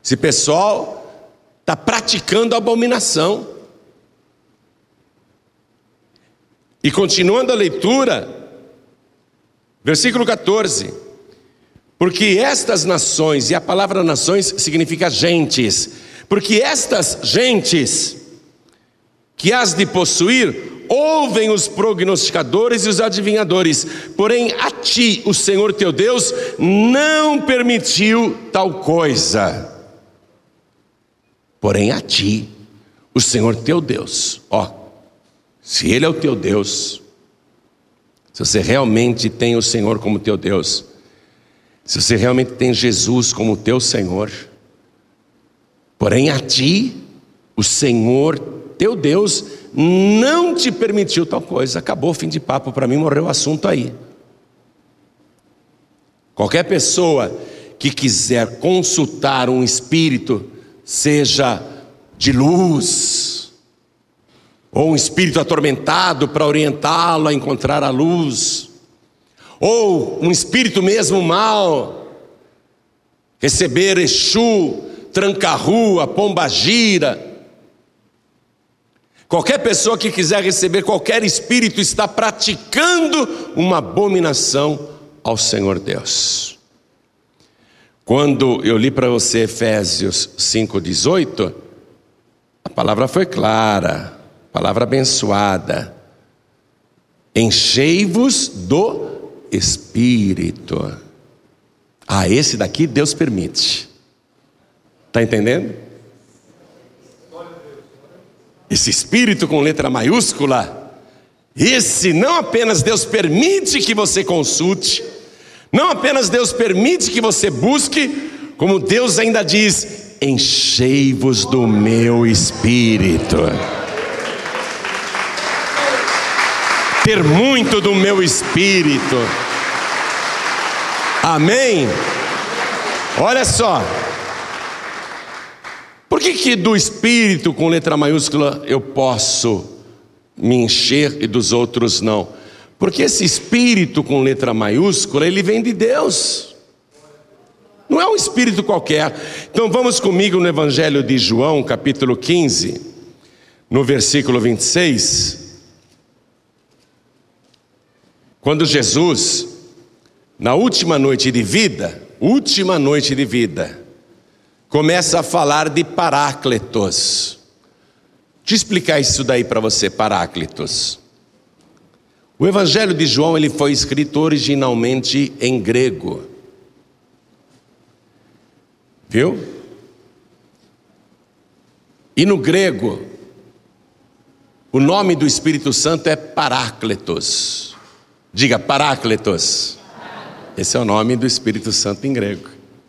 Esse pessoal está praticando abominação. E continuando a leitura, versículo 14: porque estas nações, e a palavra nações significa gentes, porque estas gentes que has de possuir, ouvem os prognosticadores e os adivinhadores, porém a ti o Senhor teu Deus não permitiu tal coisa. Porém a ti o Senhor teu Deus, se Ele é o teu Deus, se você realmente tem o Senhor como teu Deus, se você realmente tem Jesus como teu Senhor, porém a ti o Senhor teu Deus não te permitiu tal coisa. Acabou o fim de papo, para mim morreu o assunto aí. Qualquer pessoa que quiser consultar um espírito, seja de luz, ou um espírito atormentado para orientá-lo a encontrar a luz, ou um espírito mesmo mau, receber Exu, Tranca-Rua, Pombagira, qualquer pessoa que quiser receber qualquer espírito está praticando uma abominação ao Senhor Deus. Quando eu li para você Efésios 5,18, a palavra foi clara, palavra abençoada: enchei-vos do Espírito. Esse daqui Deus permite. Está entendendo? Esse Espírito com letra maiúscula, esse não apenas Deus permite que você consulte, não apenas Deus permite que você busque, como Deus ainda diz: enchei-vos do meu Espírito. Ter muito do meu Espírito. Amém? Olha só. Por que do Espírito com letra maiúscula eu posso me encher e dos outros não? Porque esse Espírito com letra maiúscula, ele vem de Deus. Não é um espírito qualquer. Então vamos comigo no Evangelho de João, capítulo 15, no versículo 26. Quando Jesus, na última noite de vida, começa a falar de Paráclitos. Deixa eu explicar isso daí para você, Paráclitos. O Evangelho de João, ele foi escrito originalmente em grego. Viu? E no grego, o nome do Espírito Santo é Paráclitos. Diga, Paráclitos. Esse é o nome do Espírito Santo em grego.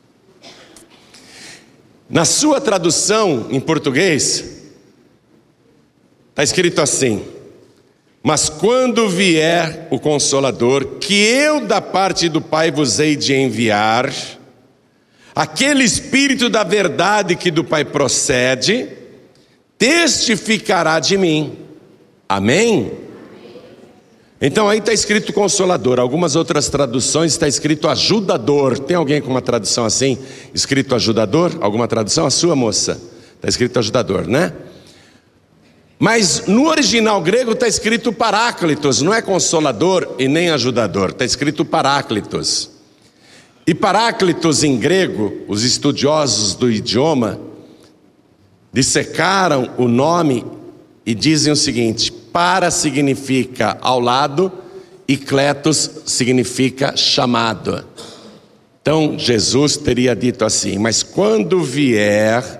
Na sua tradução em português, está escrito assim: mas quando vier o Consolador, que eu da parte do Pai vos hei de enviar, aquele Espírito da verdade que do Pai procede, testificará de mim. Amém? Então aí está escrito Consolador. Algumas outras traduções está escrito Ajudador. Tem alguém com uma tradução assim, escrito Ajudador? Alguma tradução? A sua, moça? Está escrito Ajudador, né? Mas no original grego está escrito Paráclitos. Não é Consolador e nem Ajudador. Está escrito Paráclitos. E Paráclitos em grego, os estudiosos do idioma dissecaram o nome e dizem o seguinte: para significa ao lado e kletos significa chamado. Então Jesus teria dito assim: mas quando vier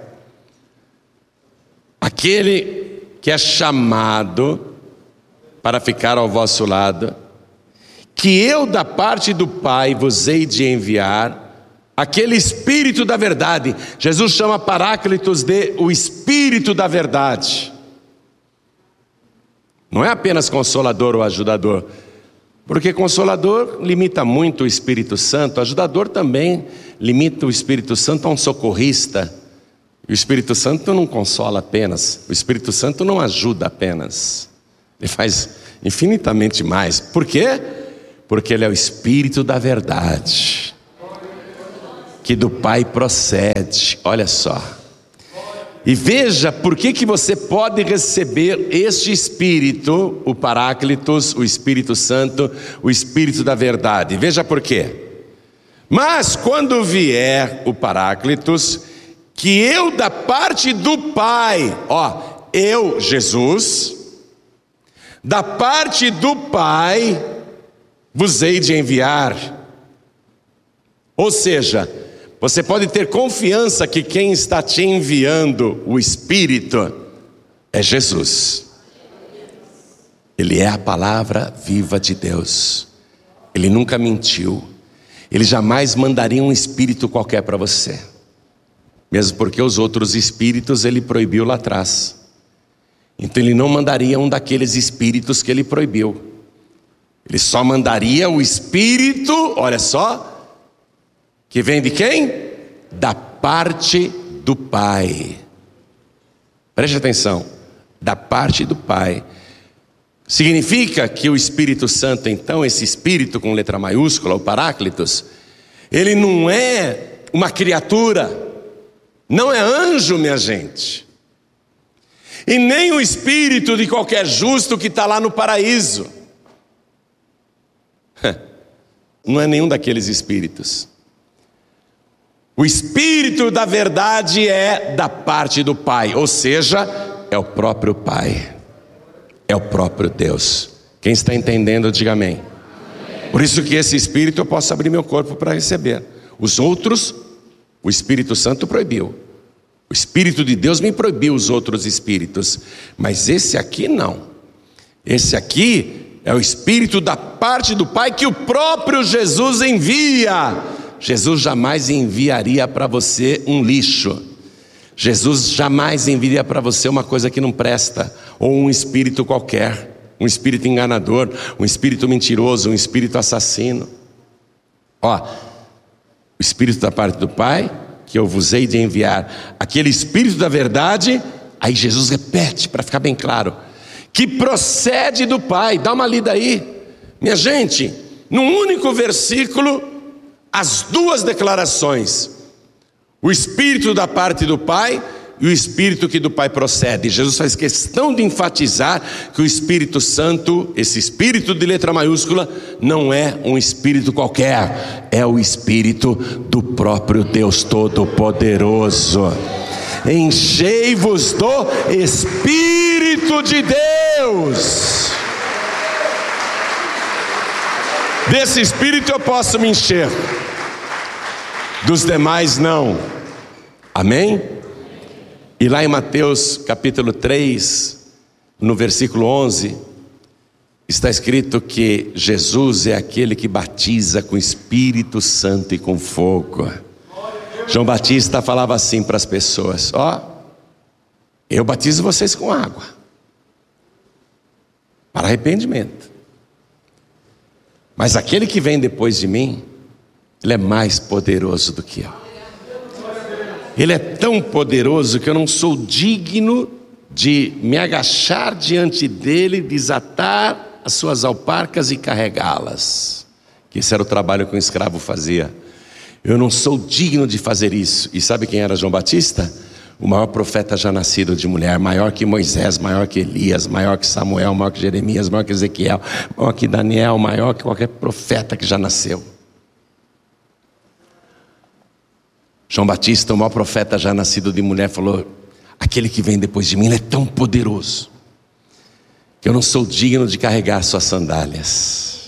aquele que é chamado para ficar ao vosso lado, que eu da parte do Pai vos hei de enviar, aquele Espírito da verdade. Jesus chama Paráclitos de o Espírito da verdade. Não é apenas Consolador ou Ajudador, porque Consolador limita muito o Espírito Santo, Ajudador também limita o Espírito Santo a um socorrista. E o Espírito Santo não consola apenas, o Espírito Santo não ajuda apenas, ele faz infinitamente mais. Por quê? Porque ele é o Espírito da verdade. que do Pai procede. Olha só. E veja por que você pode receber este Espírito, o Paráclitos, o Espírito Santo, o Espírito da verdade. Veja por quê. Mas quando vier o Paráclitos, que eu da parte do Pai, eu, Jesus, da parte do Pai, vos hei de enviar. Ou seja, você pode ter confiança que quem está te enviando o Espírito é Jesus. Ele é a palavra viva de Deus. Ele nunca mentiu. Ele jamais mandaria um espírito qualquer para você. Mesmo porque os outros espíritos ele proibiu lá atrás. Então ele não mandaria um daqueles espíritos que ele proibiu. Ele só mandaria o Espírito, olha só, que vem de quem? Da parte do Pai. Preste atenção, da parte do Pai. Significa que o Espírito Santo, então, esse Espírito com letra maiúscula, o Paráclitos, ele não é uma criatura, não é anjo, minha gente, e nem o espírito de qualquer justo que está lá no paraíso. Não é nenhum daqueles espíritos. O Espírito da verdade é da parte do Pai, ou seja, é o próprio Pai. É o próprio Deus. Quem está entendendo, diga amém. Por isso que esse Espírito eu posso abrir meu corpo para receber. Os outros, o Espírito Santo proibiu. O Espírito de Deus me proibiu os outros espíritos. Mas esse aqui não. Esse aqui é o Espírito da parte do Pai que o próprio Jesus envia. Jesus jamais enviaria para você um lixo. Jesus jamais enviaria para você uma coisa que não presta, ou um espírito qualquer, um espírito enganador, um espírito mentiroso, um espírito assassino. O Espírito da parte do Pai, que eu vos hei de enviar, aquele Espírito da verdade, aí Jesus repete para ficar bem claro, que procede do Pai. Dá uma lida aí, minha gente, num único versículo, as duas declarações. O Espírito da parte do Pai e o Espírito que do Pai procede. Jesus faz questão de enfatizar que o Espírito Santo, esse Espírito de letra maiúscula, não é um Espírito qualquer, é o Espírito do próprio Deus Todo-Poderoso. Enchei-vos do Espírito de Deus. Desse Espírito eu posso me encher, dos demais não. Amém? E lá em Mateus capítulo 3, no versículo 11, está escrito que Jesus é aquele que batiza com Espírito Santo e com fogo. João Batista falava assim para as pessoas: eu batizo vocês com água para arrependimento, mas aquele que vem depois de mim, ele é mais poderoso do que eu. Ele é tão poderoso que eu não sou digno de me agachar diante dele, desatar as suas alparcas e carregá-las. Que esse era o trabalho que um escravo fazia. Eu não sou digno de fazer isso. E sabe quem era João Batista? O maior profeta já nascido de mulher, maior que Moisés, maior que Elias, maior que Samuel, maior que Jeremias, maior que Ezequiel, maior que Daniel, maior que qualquer profeta que já nasceu. João Batista, o maior profeta já nascido de mulher, falou: aquele que vem depois de mim, ele é tão poderoso que eu não sou digno de carregar suas sandálias.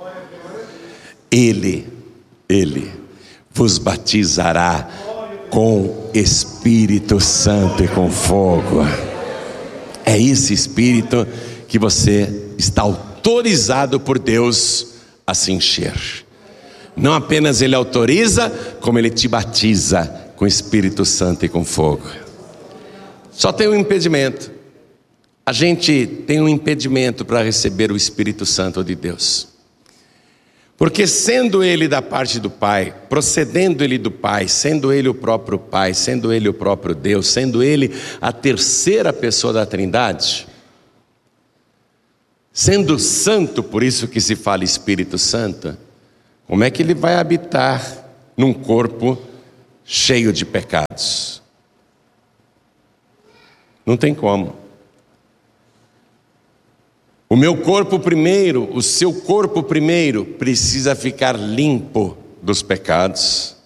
Ele vos batizará com Espírito Santo e com fogo. É esse Espírito que você está autorizado por Deus a se encher. Não apenas ele autoriza, como ele te batiza com Espírito Santo e com fogo. Só tem um impedimento. A gente tem um impedimento para receber o Espírito Santo de Deus. Porque sendo ele da parte do Pai, procedendo ele do Pai, sendo ele o próprio Pai, sendo ele o próprio Deus, sendo ele a terceira pessoa da Trindade, sendo santo, por isso que se fala Espírito Santo, como é que ele vai habitar num corpo cheio de pecados. Não tem como. O meu corpo primeiro, o seu corpo primeiro, precisa ficar limpo dos pecados.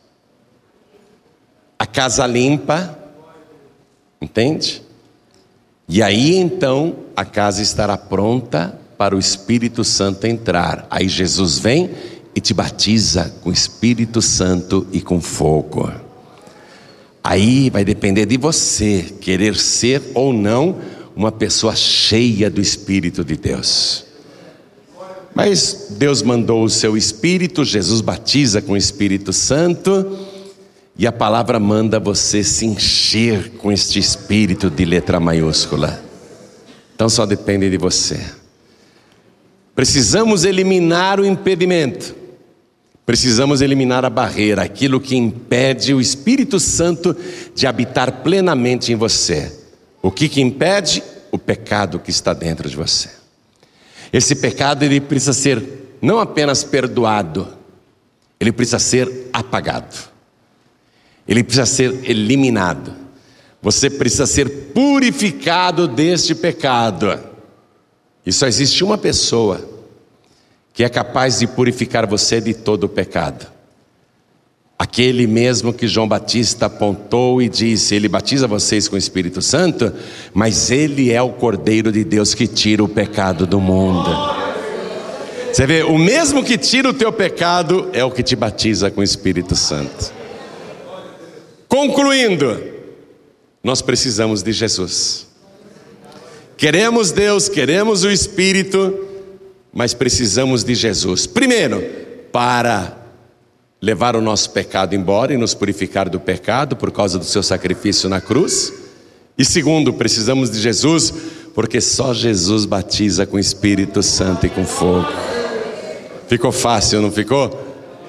A casa limpa, entende? E aí então a casa estará pronta para o Espírito Santo entrar. Aí Jesus vem e te batiza com o Espírito Santo e com fogo. Aí vai depender de você querer ser ou não uma pessoa cheia do Espírito de Deus. Mas Deus mandou o seu Espírito, Jesus batiza com o Espírito Santo, e a palavra manda você se encher com este Espírito de letra maiúscula. Então só depende de você. Precisamos eliminar o impedimento. Precisamos eliminar a barreira, aquilo que impede o Espírito Santo de habitar plenamente em você. O que impede? O pecado que está dentro de você. Esse pecado, ele precisa ser não apenas perdoado, ele precisa ser apagado. Ele precisa ser eliminado. Você precisa ser purificado deste pecado. E só existe uma pessoa que é capaz de purificar você de todo o pecado. Aquele mesmo que João Batista apontou e disse: ele batiza vocês com o Espírito Santo, mas ele é o Cordeiro de Deus que tira o pecado do mundo. Você vê, o mesmo que tira o teu pecado é o que te batiza com o Espírito Santo. Concluindo, nós precisamos de Jesus. Queremos Deus, queremos o Espírito, mas precisamos de Jesus. Primeiro, para levar o nosso pecado embora e nos purificar do pecado por causa do seu sacrifício na cruz. E segundo, precisamos de Jesus, porque só Jesus batiza com o Espírito Santo e com fogo. Ficou fácil, não ficou?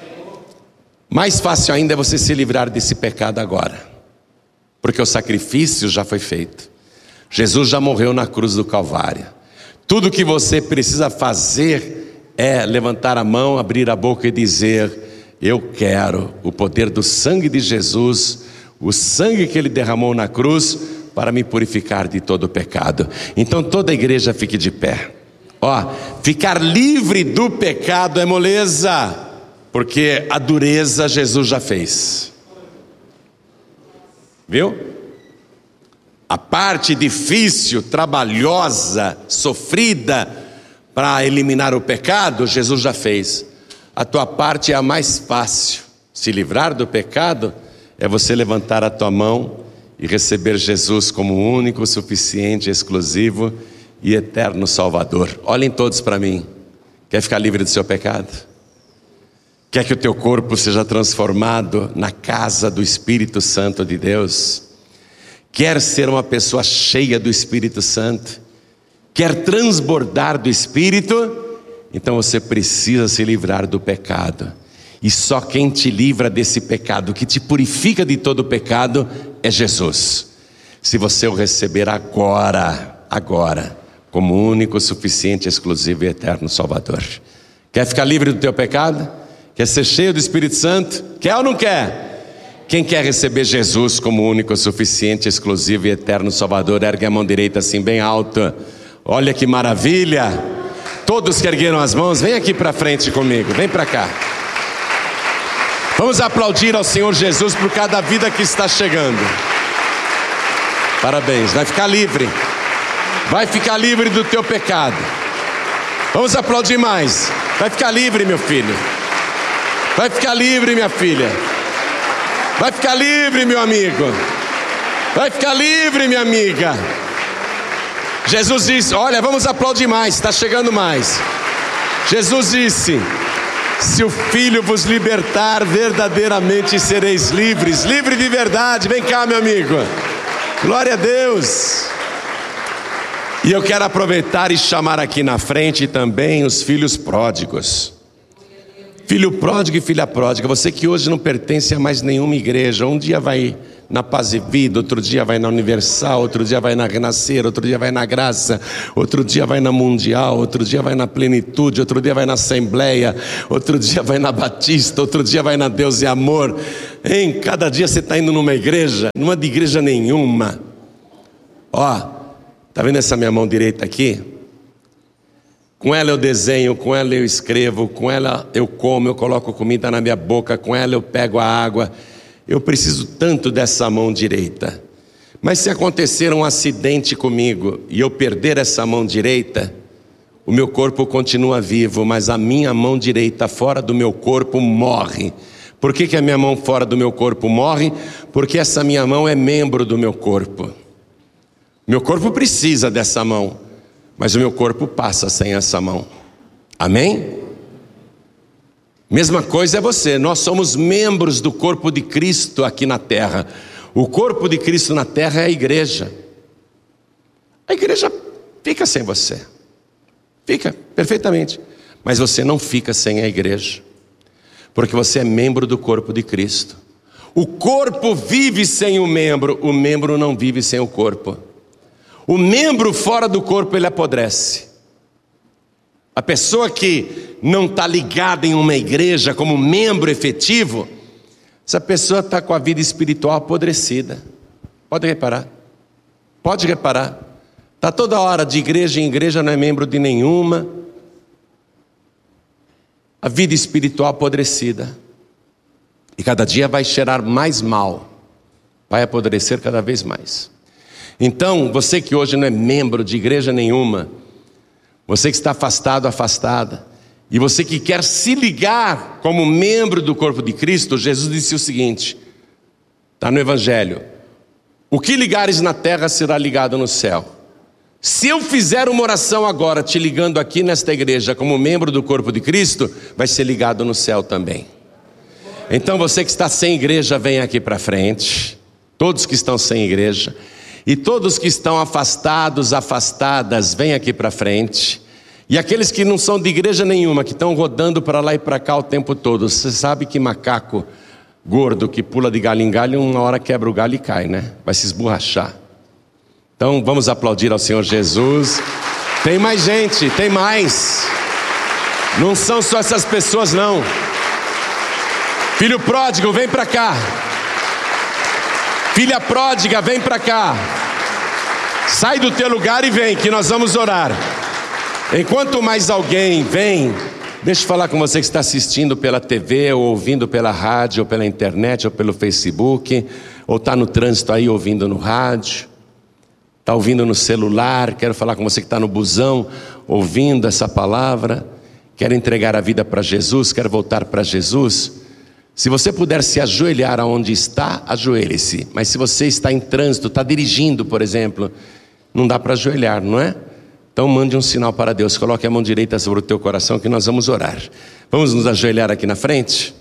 Mais fácil ainda é você se livrar desse pecado agora, porque o sacrifício já foi feito. Jesus já morreu na cruz do Calvário. Tudo que você precisa fazer é levantar a mão, abrir a boca e dizer: eu quero o poder do sangue de Jesus, o sangue que ele derramou na cruz, para me purificar de todo o pecado. Então toda a igreja fique de pé. Ficar livre do pecado é moleza, porque a dureza Jesus já fez. Viu? A parte difícil, trabalhosa, sofrida para eliminar o pecado, Jesus já fez. A tua parte é a mais fácil. Se livrar do pecado é você levantar a tua mão e receber Jesus como único, suficiente, exclusivo e eterno Salvador. Olhem todos para mim. Quer ficar livre do seu pecado? Quer que o teu corpo seja transformado na casa do Espírito Santo de Deus? Quer ser uma pessoa cheia do Espírito Santo? Quer transbordar do Espírito? Então você precisa se livrar do pecado. E só quem te livra desse pecado, que te purifica de todo o pecado, é Jesus. Se você o receber agora, como único, suficiente, exclusivo e eterno Salvador. Quer ficar livre do teu pecado? Quer ser cheio do Espírito Santo? Quer ou não quer? Quem quer receber Jesus como único, suficiente, exclusivo e eterno Salvador, ergue a mão direita assim bem alta. Olha que maravilha! Todos que ergueram as mãos, vem aqui para frente comigo, vem para cá. Vamos aplaudir ao Senhor Jesus por cada vida que está chegando. Parabéns, vai ficar livre. Vai ficar livre do teu pecado. Vamos aplaudir mais. Vai ficar livre, meu filho. Vai ficar livre, minha filha. Vai ficar livre, meu amigo. Vai ficar livre, minha amiga. Jesus disse, olha, vamos aplaudir mais, está chegando mais. Jesus disse: se o Filho vos libertar, verdadeiramente sereis livres. Livre de verdade, vem cá, meu amigo. Glória a Deus. E eu quero aproveitar e chamar aqui na frente também os filhos pródigos. Filho pródigo e filha pródiga, você que hoje não pertence a mais nenhuma igreja, um dia vai na Paz e Vida, outro dia vai na Universal, outro dia vai na Renascer, outro dia vai na Graça, outro dia vai na Mundial, outro dia vai na Plenitude, outro dia vai na Assembleia, outro dia vai na Batista, outro dia vai na Deus e Amor. Em cada dia você está indo numa igreja, numa de igreja nenhuma. Ó, tá vendo essa minha mão direita aqui? Com ela eu desenho, com ela eu escrevo, com ela eu como, eu coloco comida na minha boca, com ela eu pego a água. Eu preciso tanto dessa mão direita. Mas se acontecer um acidente comigo e eu perder essa mão direita, o meu corpo continua vivo, mas a minha mão direita fora do meu corpo morre. Por que a minha mão fora do meu corpo morre? Porque essa minha mão é membro do meu corpo. Meu corpo precisa dessa mão, mas o meu corpo passa sem essa mão. Amém? Mesma coisa é você. Nós somos membros do corpo de Cristo aqui na terra. O corpo de Cristo na terra é a igreja. A igreja fica sem você. Fica, perfeitamente. Mas você não fica sem a igreja, porque você é membro do corpo de Cristo. O corpo vive sem o membro não vive sem o corpo. O membro fora do corpo, ele apodrece. A pessoa que não está ligada em uma igreja como membro efetivo, essa pessoa está com a vida espiritual apodrecida. Pode reparar. Pode reparar. Está toda hora de igreja em igreja, não é membro de nenhuma. A vida espiritual apodrecida. E cada dia vai cheirar mais mal. Vai apodrecer cada vez mais. Então, você que hoje não é membro de igreja nenhuma, você que está afastado, afastada, e você que quer se ligar como membro do corpo de Cristo, Jesus disse o seguinte, está no Evangelho: o que ligares na terra será ligado no céu. Se eu fizer uma oração agora, te ligando aqui nesta igreja como membro do corpo de Cristo, vai ser ligado no céu também. Então você que está sem igreja, vem aqui para frente. Todos que estão sem igreja. E todos que estão afastados, afastadas, vem aqui para frente. E aqueles que não são de igreja nenhuma, que estão rodando para lá e para cá o tempo todo. Você sabe que macaco gordo que pula de galho em galho, uma hora quebra o galho e cai, né? Vai se esborrachar. Então vamos aplaudir ao Senhor Jesus. Tem mais gente, tem mais. Não são só essas pessoas não. Filho pródigo, vem para cá. Filha pródiga, vem para cá. Sai do teu lugar e vem, que nós vamos orar. Enquanto mais alguém vem, deixa eu falar com você que está assistindo pela TV, ou ouvindo pela rádio, ou pela internet, ou pelo Facebook, ou está no trânsito aí ouvindo no rádio, está ouvindo no celular. Quero falar com você que está no busão, ouvindo essa palavra, quer entregar a vida para Jesus, quer voltar para Jesus. Se você puder se ajoelhar aonde está, ajoelhe-se. Mas se você está em trânsito, está dirigindo, por exemplo, não dá para ajoelhar, não é? Então mande um sinal para Deus, coloque a mão direita sobre o teu coração que nós vamos orar. Vamos nos ajoelhar aqui na frente?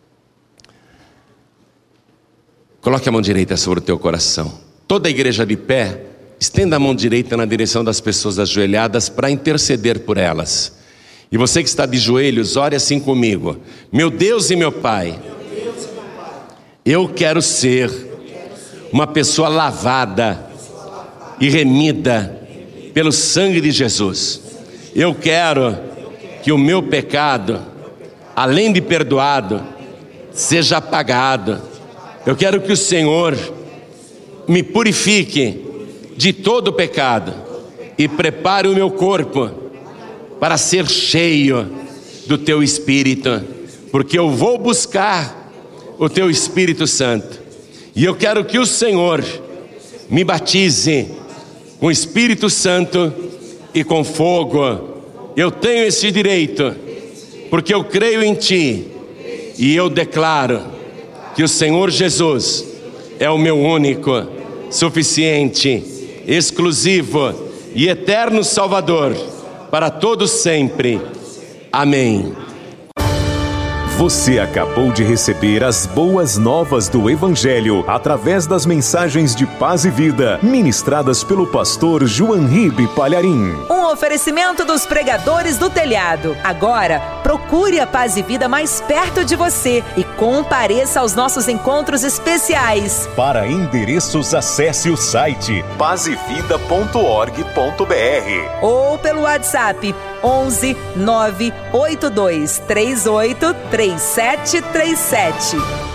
Coloque a mão direita sobre o teu coração. Toda a igreja de pé, estenda a mão direita na direção das pessoas ajoelhadas para interceder por elas. E você que está de joelhos, ore assim comigo. Meu Deus e meu Pai, eu quero ser uma pessoa lavada e remida pelo sangue de Jesus. Eu quero que o meu pecado, além de perdoado, seja apagado. Eu quero que o Senhor me purifique de todo pecado e prepare o meu corpo para ser cheio do teu Espírito, porque eu vou buscar o teu Espírito Santo, e eu quero que o Senhor me batize com o Espírito Santo e com fogo. Eu tenho esse direito, porque eu creio em Ti, e eu declaro que o Senhor Jesus é o meu único, suficiente, exclusivo e eterno Salvador, para todos sempre. Amém. Você acabou de receber as boas novas do Evangelho através das mensagens de paz e vida ministradas pelo pastor João Ribe Palharim. Um oferecimento dos pregadores do telhado. Agora, procure Procure a Paz e Vida mais perto de você e compareça aos nossos encontros especiais. Para endereços, acesse o site pazevida.org.br ou pelo WhatsApp 11 982 38 3737.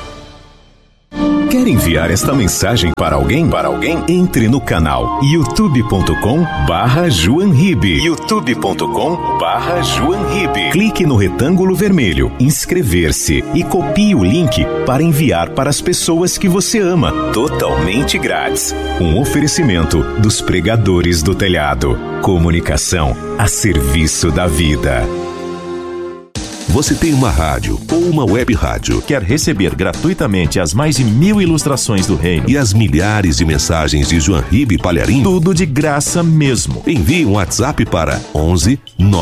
Quer enviar esta mensagem para alguém? Entre no canal youtube.com/JoanRibe. youtube.com/JoanRibe. Clique no retângulo vermelho, inscrever-se e copie o link para enviar para as pessoas que você ama, totalmente grátis. Um oferecimento dos Pregadores do Telhado. Comunicação a serviço da vida. Você tem uma rádio ou uma web rádio? Quer receber gratuitamente as mais de 1000 ilustrações do reino e as milhares de mensagens de JoanRibe Palharim? Tudo de graça mesmo. Envie um WhatsApp para 11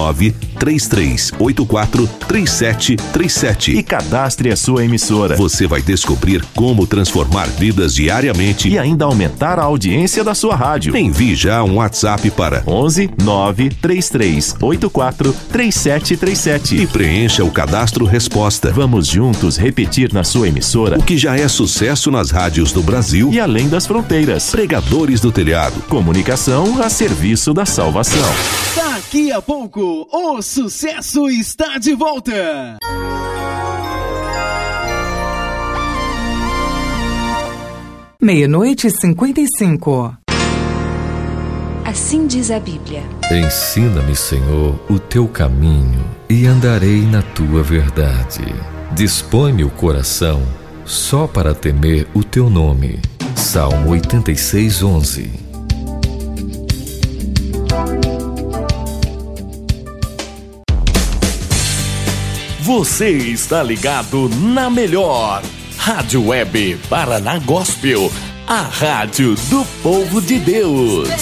93384 3737 e cadastre a sua emissora. Você vai descobrir como transformar vidas diariamente e ainda aumentar a audiência da sua rádio. Envie já um WhatsApp para 11 93384 3737 e preencha o cadastro resposta. Vamos juntos repetir na sua emissora o que já é sucesso nas rádios do Brasil e além das fronteiras. Pregadores do Telhado. Comunicação a serviço da salvação. Daqui a pouco, o sucesso está de volta. Meia-noite e 55. Assim diz a Bíblia. Ensina-me, Senhor, o teu caminho e andarei na tua verdade. Dispõe-me o coração só para temer o teu nome. Salmo 86:11. Você está ligado na melhor Rádio Web Paraná Gospel, a rádio do povo de Deus.